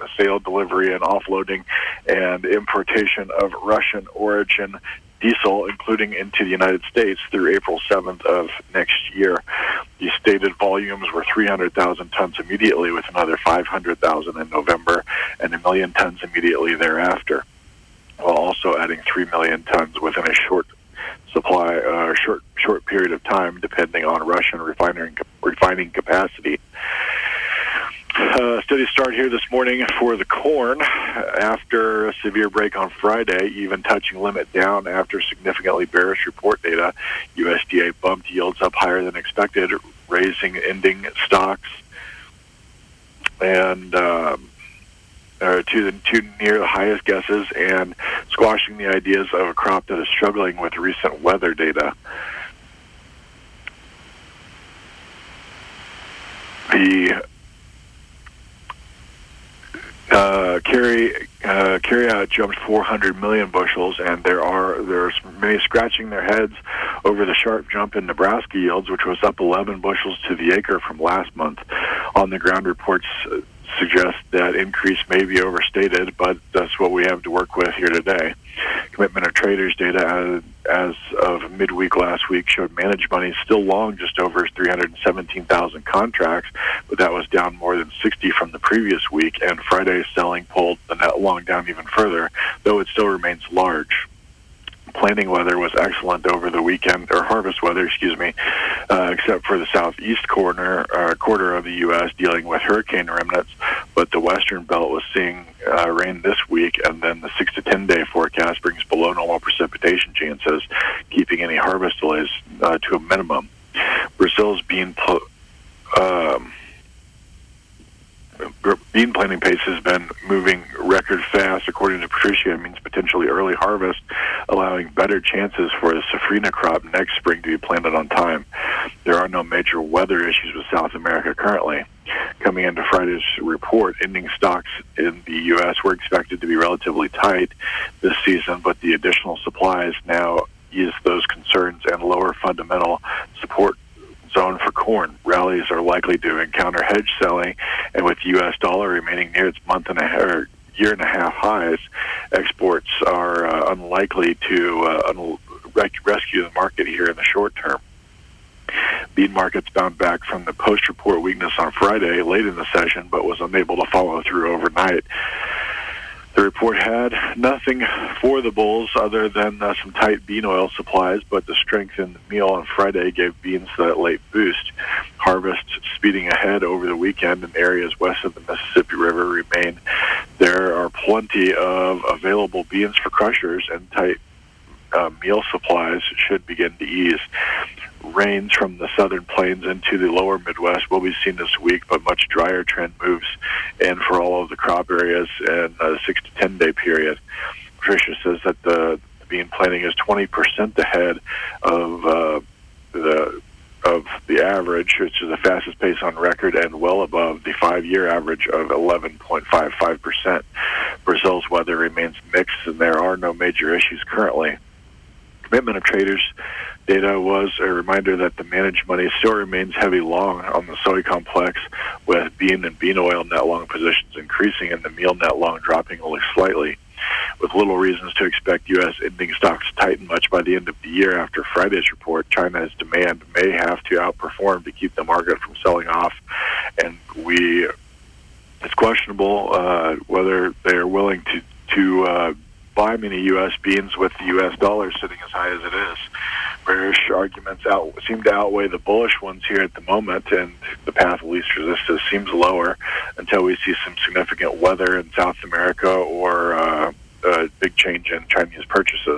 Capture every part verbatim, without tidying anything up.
the sale, delivery, and offloading and importation of Russian origin diesel, including into the United States, through April seventh of next year. The stated volumes were three hundred thousand tons immediately, with another five hundred thousand in November and a million tons immediately thereafter, while also adding three million tons within a short supply, uh, short short period of time, depending on Russian refining refining capacity. Uh, steady start here this morning for the corn after a severe break on Friday, even touching limit down after significantly bearish report data. U S D A bumped yields up higher than expected, raising ending stocks and um, uh, to the to near the highest guesses, and squashing the ideas of a crop that is struggling with recent weather data. The Uh, carry uh, carry out jumped four hundred million bushels, and there are there's many scratching their heads over the sharp jump in Nebraska yields, which was up eleven bushels to the acre from last month. On the ground reports uh, suggest that increase may be overstated, but that's what we have to work with here today. Commitment of traders data as, as of midweek last week showed managed money still long just over three hundred seventeen thousand contracts, but that was down more than sixty from the previous week, and Friday's selling pulled the net long down even further, though it still remains large. Planting weather was excellent over the weekend, or harvest weather, excuse me, uh, except for the southeast corner uh, quarter of the U S dealing with hurricane remnants, but the western belt was seeing uh, rain this week, and then the six to ten day forecast brings below normal precipitation chances, keeping any harvest delays uh, to a minimum. Brazil's bean pl- um, bean planting pace has been moving record fast. According to Patricia, it means potentially early harvest, allowing better chances for the safrina crop next spring to be planted on time. There are no major weather issues with South America currently. Coming into Friday's report, ending stocks in the U S were expected to be relatively tight this season, but the additional supplies now ease those concerns and lower fundamental support zone for corn. Rallies are likely to encounter hedge selling, and with the U S dollar remaining near its month and a half, or year and a half highs, exports are uh, unlikely to uh, un- rescue the market here in the short term. Bean markets bounced back from the post-report weakness on Friday late in the session, but was unable to follow through overnight. The report had nothing for the bulls other than uh, some tight bean oil supplies, but the strength in the meal on Friday gave beans that late boost. Harvest speeding ahead over the weekend in areas west of the Mississippi River remain. There are plenty of available beans for crushers, and tight uh, meal supplies should begin to ease. Rains from the southern plains into the lower Midwest will be seen this week, but much drier trend moves in for all of the crop areas in a six to ten day period. Patricia says that the bean planting is twenty percent ahead of uh, the of the average, which is the fastest pace on record, and well above the five-year average of eleven point five five percent. Brazil's weather remains mixed, and there are no major issues currently. Commitment of traders data was a reminder that the managed money still remains heavy long on the soy complex, with bean and bean oil net long positions increasing and the meal net long dropping only slightly. With little reasons to expect U S ending stocks to tighten much by the end of the year after Friday's report, China's demand may have to outperform to keep the market from selling off, and we it's questionable uh, whether they're willing to to uh, buy many U S beans with the U S dollar sitting as high as it is. Bearish arguments out, seem to outweigh the bullish ones here at the moment, and the path of least resistance seems lower until we see some significant weather in South America or uh, a big change in Chinese purchases.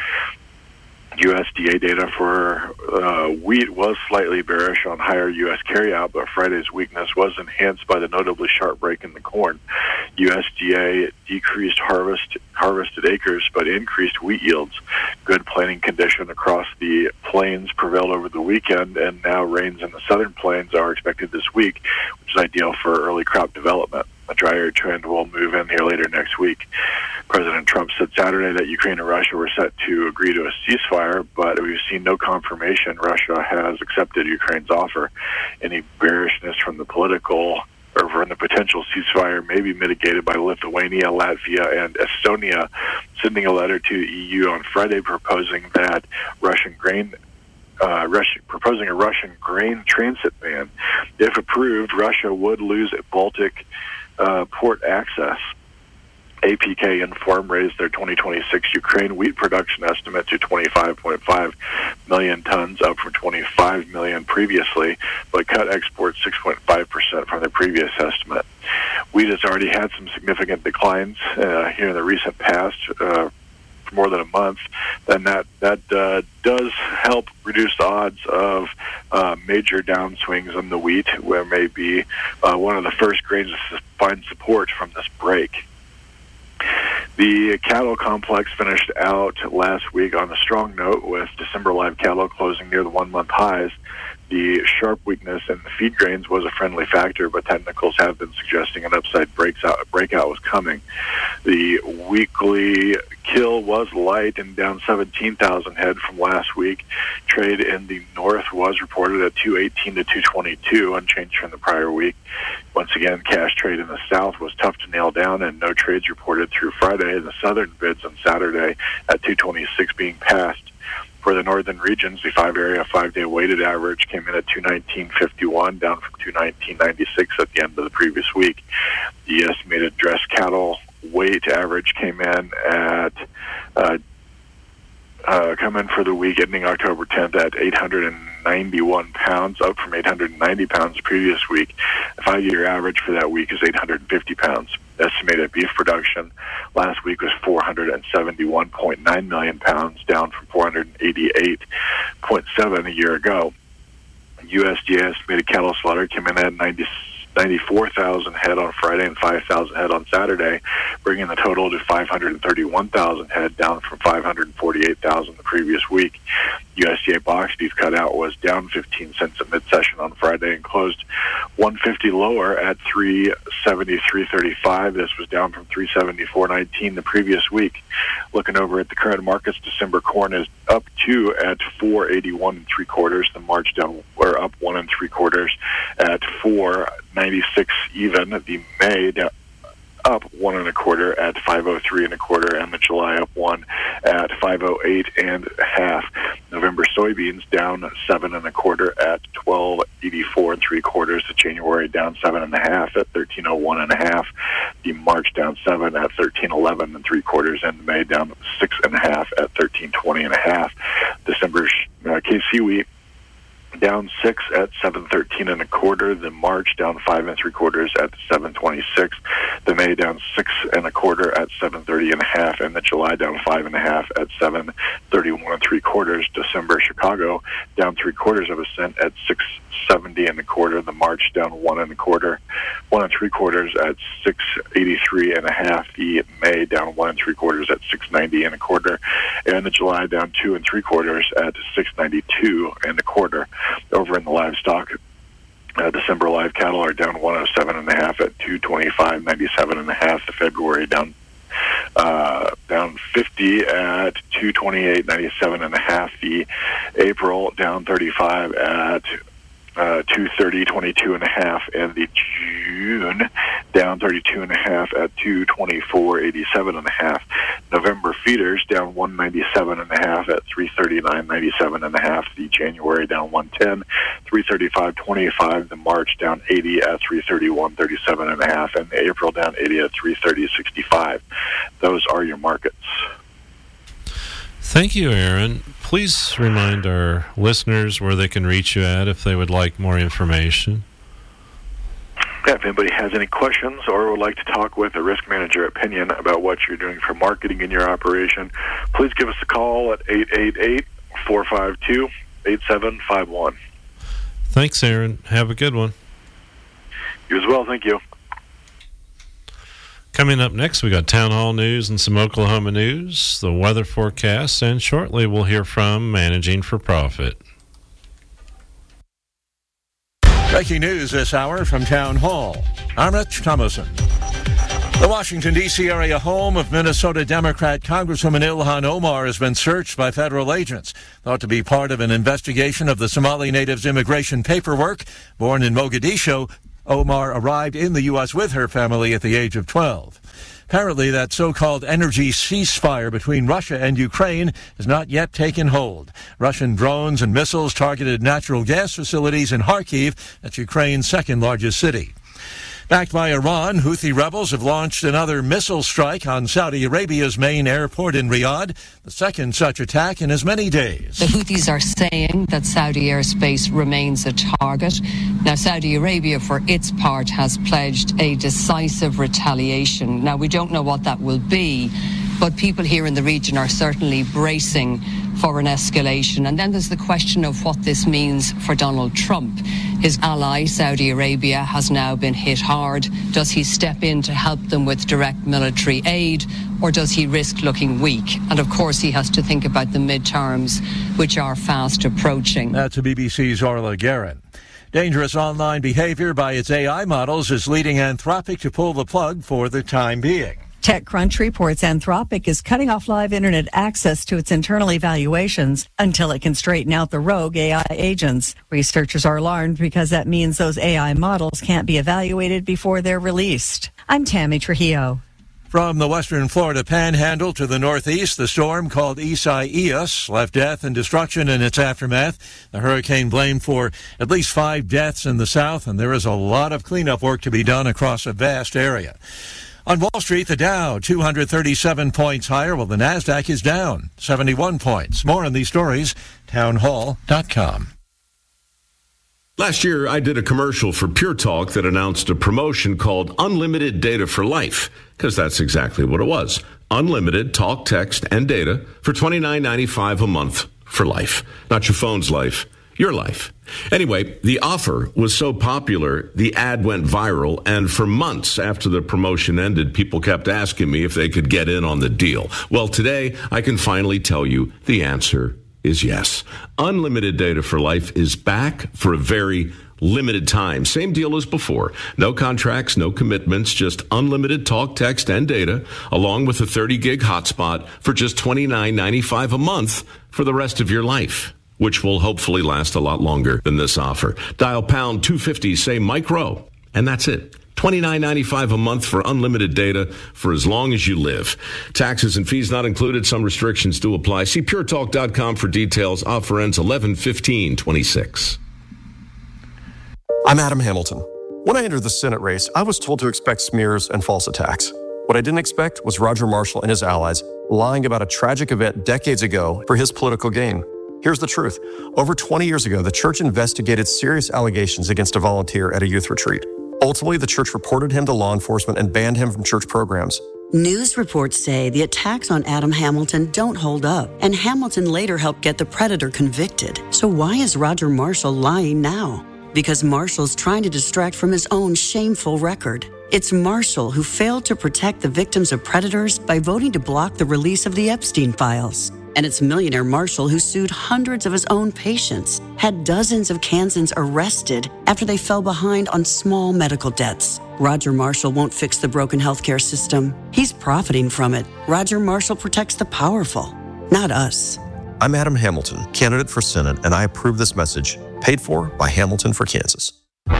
U S D A data for uh, wheat was slightly bearish on higher U S carryout, but Friday's weakness was enhanced by the notably sharp break in the corn. U S D A decreased harvest harvested acres, but increased wheat yields. Good planting condition across the plains prevailed over the weekend, and now rains in the southern plains are expected this week, which is ideal for early crop development. A drier trend will move in here later next week. President Trump said Saturday that Ukraine and Russia were set to agree to a ceasefire, but we've seen no confirmation Russia has accepted Ukraine's offer. Any bearishness from the political over in the potential ceasefire may be mitigated by Lithuania, Latvia, and Estonia sending a letter to the E U on Friday proposing that Russian grain Uh, Russia, proposing a Russian grain transit ban. If approved, Russia would lose Baltic uh, port access. A P K Inform raised their twenty twenty-six Ukraine wheat production estimate to twenty-five point five million tons, up from twenty-five million previously, but cut exports six point five percent from their previous estimate. Wheat has already had some significant declines uh, here in the recent past, uh, more than a month, then that that uh, does help reduce the odds of uh, major downswings on the wheat, where may be uh, one of the first grains to find support from this break. The cattle complex finished out last week on a strong note, with December live cattle closing near the one-month highs. The sharp weakness in the feed grains was a friendly factor, but technicals have been suggesting an upside breaks out, breakout was coming. The weekly kill was light and down seventeen thousand head from last week. Trade in the north was reported at two eighteen to two twenty-two, unchanged from the prior week. Once again, cash trade in the south was tough to nail down, and no trades reported through Friday. The southern bids on Saturday at two twenty-six being passed. For the northern regions, the five-area, five-day weighted average came in at two nineteen fifty-one, down from two nineteen ninety-six at the end of the previous week. The estimated dress cattle weight average came in at uh, uh, come in for the week ending October tenth at eight hundred ninety-one pounds, up from eight hundred ninety pounds the previous week. The five-year average for that week is eight hundred fifty pounds. Estimated beef production last week was four hundred seventy-one point nine million pounds, down from four hundred eighty-eight point seven a year ago. U S D A estimated cattle slaughter came in at ninety-four thousand head on Friday and five thousand head on Saturday, bringing the total to five hundred thirty-one thousand head, down from five hundred forty-eight thousand the previous week. U S D A box beef cutout was down fifteen cents at mid-session on Friday and closed one fifty lower at three seventy-three thirty-five. This was down from three seventy-four nineteen the previous week. Looking over at the current markets, December corn is up two at four eighty-one and three quarters. The March down or up one and three quarters at four ninety-six even. The May down up one and a quarter at five oh three and a quarter, and the July up one at five oh eight and a half. November soybeans down seven and a quarter at twelve eighty-four and three quarters. The January down seven and a half at thirteen oh one and a half. The March down seven at thirteen eleven and three quarters, and the May down six and a half at thirteen twenty and a half. December uh, K C wheat down six at seven thirteen and a quarter. The March down five and three quarters at seven twenty-six. The May down six and a quarter at seven thirty and a half, and the July down five and a half at seven thirty-one and three quarters. December Chicago down three quarters of a cent at six seventy and a quarter. The March down one and a quarter, one and three quarters at six eighty-three and a half. The May down one and three quarters at six ninety and a quarter, and the July down two and three quarters at six ninety-two and a quarter. Over in the livestock, uh, December live cattle are down one oh seven and a half at two twenty-five ninety-seven and a half. The February down uh, down fifty at two twenty-eight ninety-seven and a half. The April down thirty-five at uh, two thirty twenty-two and a half, and the June down thirty-two and a half at two twenty-four eighty-seven and a half. November feeders down one ninety-seven and a half at three thirty-nine ninety-seven and a half. The January down one ten, three thirty-five twenty-five. The March down eighty at three thirty-one thirty-seven and a half, and the April down eighty at three thirty sixty-five. Those are your markets. Thank you, Aaron. Please remind our listeners where they can reach you at if they would like more information. Yeah, if anybody has any questions or would like to talk with a risk manager at Pinion about what you're doing for marketing in your operation, please give us a call at eight eight eight, four five two, eight seven five one. Thanks, Aaron. Have a good one. You as well. Thank you. Coming up next, we got Town Hall News and some Oklahoma news, the weather forecast, and shortly we'll hear from Managing for Profit. Breaking news this hour from Town Hall. I'm Rich Thomason. The Washington, D C area home of Minnesota Democrat Congresswoman Ilhan Omar has been searched by federal agents, thought to be part of an investigation of the Somali natives' immigration paperwork. Born in Mogadishu, Omar arrived in the U S with her family at the age of twelve. Apparently, that so-called energy ceasefire between Russia and Ukraine has not yet taken hold. Russian drones and missiles targeted natural gas facilities in Kharkiv, that's Ukraine's second-largest city. Backed by Iran, Houthi rebels have launched another missile strike on Saudi Arabia's main airport in Riyadh, the second such attack in as many days. The Houthis are saying that Saudi airspace remains a target. Now, Saudi Arabia, for its part, has pledged a decisive retaliation. Now, we don't know what that will be, but people here in the region are certainly bracing for an escalation. And then there's the question of what this means for Donald Trump. His ally, Saudi Arabia, has now been hit hard. Does he step in to help them with direct military aid, or does he risk looking weak? And of course, he has to think about the midterms, which are fast approaching. That's B B C's Orla Guerin. Dangerous online behavior by its A I models is leading Anthropic to pull the plug for the time being. TechCrunch reports Anthropic is cutting off live internet access to its internal evaluations until it can straighten out the rogue A I agents. Researchers are alarmed because that means those A I models can't be evaluated before they're released. I'm Tammy Trujillo. From the western Florida panhandle to the northeast, the storm called Isaias left death and destruction in its aftermath. The hurricane blamed for at least five deaths in the south, and there is a lot of cleanup work to be done across a vast area. On Wall Street, the Dow two hundred thirty-seven points higher, while the Nasdaq is down seventy-one points. More on these stories, townhall dot com. Last year, I did a commercial for Pure Talk that announced a promotion called Unlimited Data for Life, because that's exactly what it was. Unlimited talk, text, and data for twenty-nine ninety-five a month for life. Not your phone's life, your life. Anyway, the offer was so popular, the ad went viral, and for months after the promotion ended, people kept asking me if they could get in on the deal. Well, today, I can finally tell you the answer is yes. Unlimited Data for Life is back for a very limited time. Same deal as before. No contracts, no commitments, just unlimited talk, text, and data, along with a thirty gig hotspot for just twenty-nine ninety-five a month for the rest of your life, which will hopefully last a lot longer than this offer. Dial pound two fifty, say micro, and that's it. twenty-nine ninety-five a month for unlimited data for as long as you live. Taxes and fees not included. Some restrictions do apply. See pure talk dot com for details. Offer ends eleven fifteen twenty-six. I'm Adam Hamilton. When I entered the Senate race, I was told to expect smears and false attacks. What I didn't expect was Roger Marshall and his allies lying about a tragic event decades ago for his political gain. Here's the truth. Over twenty years ago, the church investigated serious allegations against a volunteer at a youth retreat. Ultimately, the church reported him to law enforcement and banned him from church programs. News reports say the attacks on Adam Hamilton don't hold up, and Hamilton later helped get the predator convicted. So why is Roger Marshall lying now? Because Marshall's trying to distract from his own shameful record. It's Marshall who failed to protect the victims of predators by voting to block the release of the Epstein files. And it's millionaire Marshall who sued hundreds of his own patients, had dozens of Kansans arrested after they fell behind on small medical debts. Roger Marshall won't fix the broken healthcare system. He's profiting from it. Roger Marshall protects the powerful, not us. I'm Adam Hamilton, candidate for Senate, and I approve this message, paid for by Hamilton for Kansas.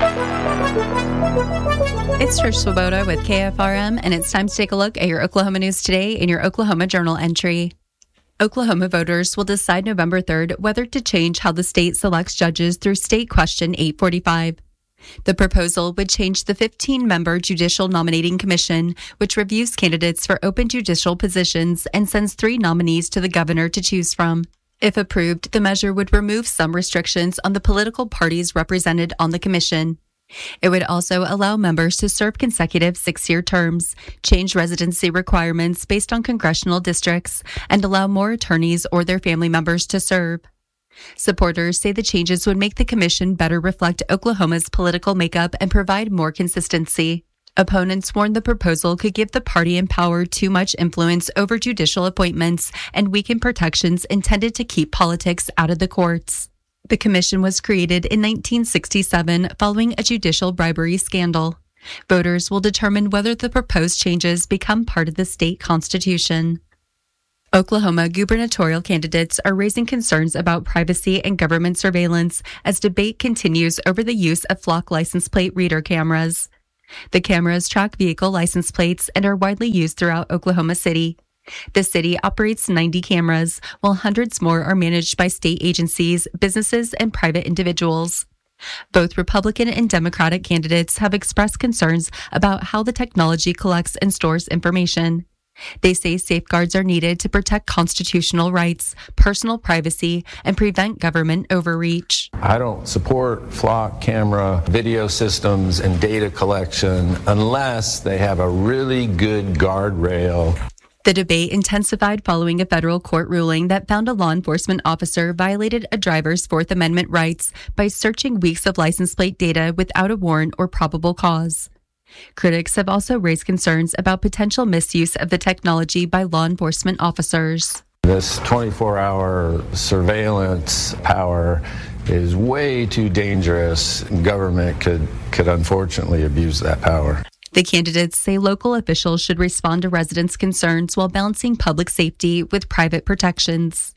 It's Trish Swoboda with K F R M, and it's time to take a look at your Oklahoma news today in your Oklahoma Journal entry. Oklahoma voters will decide November third whether to change how the state selects judges through State Question eight forty-five. The proposal would change the fifteen-member Judicial Nominating Commission, which reviews candidates for open judicial positions and sends three nominees to the governor to choose from. If approved, the measure would remove some restrictions on the political parties represented on the commission. It would also allow members to serve consecutive six-year terms, change residency requirements based on congressional districts, and allow more attorneys or their family members to serve. Supporters say the changes would make the commission better reflect Oklahoma's political makeup and provide more consistency. Opponents warn the proposal could give the party in power too much influence over judicial appointments and weaken protections intended to keep politics out of the courts. The commission was created in nineteen sixty-seven following a judicial bribery scandal. Voters will determine whether the proposed changes become part of the state constitution. Oklahoma gubernatorial candidates are raising concerns about privacy and government surveillance as debate continues over the use of flock license plate reader cameras. The cameras track vehicle license plates and are widely used throughout Oklahoma City. The city operates ninety cameras, while hundreds more are managed by state agencies, businesses, and private individuals. Both Republican and Democratic candidates have expressed concerns about how the technology collects and stores information. They say safeguards are needed to protect constitutional rights, personal privacy, and prevent government overreach. I don't support flock camera video systems and data collection unless they have a really good guardrail. The debate intensified following a federal court ruling that found a law enforcement officer violated a driver's Fourth Amendment rights by searching weeks of license plate data without a warrant or probable cause. Critics have also raised concerns about potential misuse of the technology by law enforcement officers. This twenty-four hour surveillance power is way too dangerous. Government could, could unfortunately abuse that power. The candidates say local officials should respond to residents' concerns while balancing public safety with private protections.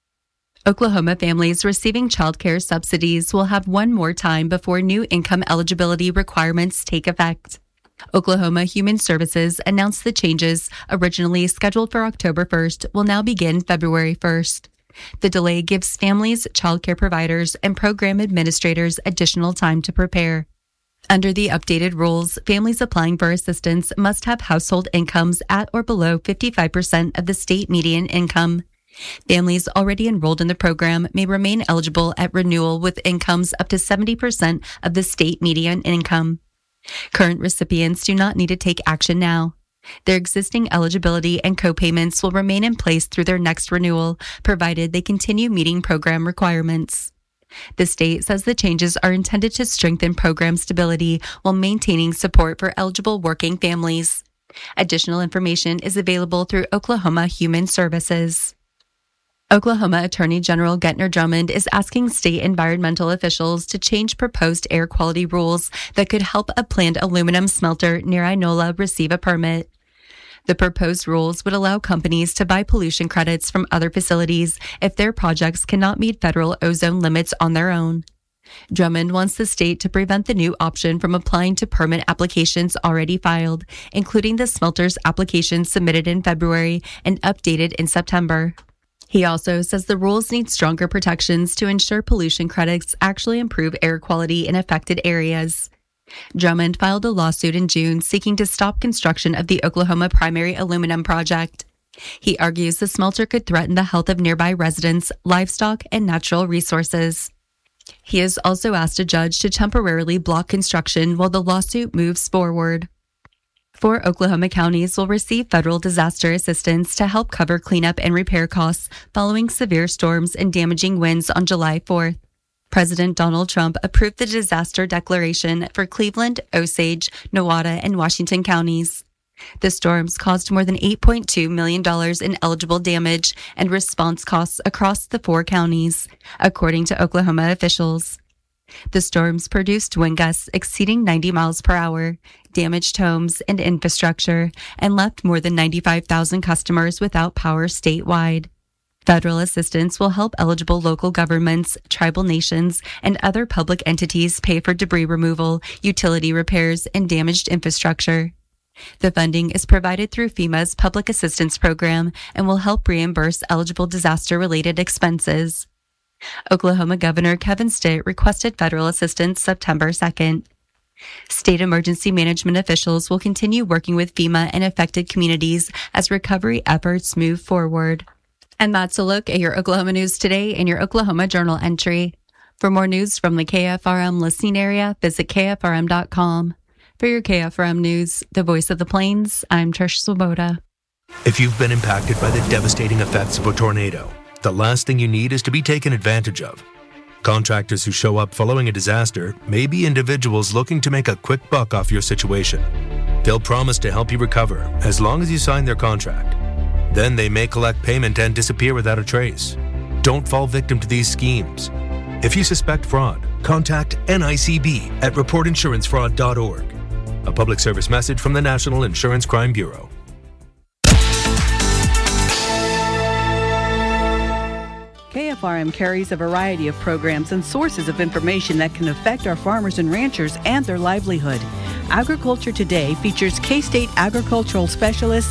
Oklahoma families receiving child care subsidies will have one more time before new income eligibility requirements take effect. Oklahoma Human Services announced the changes, originally scheduled for October first, will now begin February first. The delay gives families, child care providers, and program administrators additional time to prepare. Under the updated rules, families applying for assistance must have household incomes at or below fifty-five percent of the state median income. Families already enrolled in the program may remain eligible at renewal with incomes up to seventy percent of the state median income. Current recipients do not need to take action now. Their existing eligibility and co-payments will remain in place through their next renewal, provided they continue meeting program requirements. The state says the changes are intended to strengthen program stability while maintaining support for eligible working families. Additional information is available through Oklahoma Human Services. Oklahoma Attorney General Gentner Drummond is asking state environmental officials to change proposed air quality rules that could help a planned aluminum smelter near Inola receive a permit. The proposed rules would allow companies to buy pollution credits from other facilities if their projects cannot meet federal ozone limits on their own. Drummond wants the state to prevent the new option from applying to permit applications already filed, including the smelter's application submitted in February and updated in September. He also says the rules need stronger protections to ensure pollution credits actually improve air quality in affected areas. Drummond filed a lawsuit in June seeking to stop construction of the Oklahoma primary aluminum project. He argues the smelter could threaten the health of nearby residents, livestock, and natural resources. He has also asked a judge to temporarily block construction while the lawsuit moves forward. Four Oklahoma counties will receive federal disaster assistance to help cover cleanup and repair costs following severe storms and damaging winds on July fourth. President Donald Trump approved the disaster declaration for Cleveland, Osage, Nowata, and Washington counties. The storms caused more than eight point two million dollars in eligible damage and response costs across the four counties, according to Oklahoma officials. The storms produced wind gusts exceeding ninety miles per hour, damaged homes and infrastructure, and left more than ninety-five thousand customers without power statewide. Federal assistance will help eligible local governments, tribal nations, and other public entities pay for debris removal, utility repairs, and damaged infrastructure. The funding is provided through FEMA's Public Assistance Program and will help reimburse eligible disaster-related expenses. Oklahoma Governor Kevin Stitt requested federal assistance September second. State emergency management officials will continue working with FEMA and affected communities as recovery efforts move forward. And that's a look at your Oklahoma news today in your Oklahoma Journal entry. For more news from the K F R M listening area, visit K F R M dot com. For your K F R M News, the voice of the Plains, I'm Trish Swoboda. If you've been impacted by the devastating effects of a tornado, the last thing you need is to be taken advantage of. Contractors who show up following a disaster may be individuals looking to make a quick buck off your situation. They'll promise to help you recover as long as you sign their contract. Then they may collect payment and disappear without a trace. Don't fall victim to these schemes. If you suspect fraud, contact N I C B at report insurance fraud dot org. A public service message from the National Insurance Crime Bureau. K F R M carries a variety of programs and sources of information that can affect our farmers and ranchers and their livelihood. Agriculture Today features K-State agricultural specialists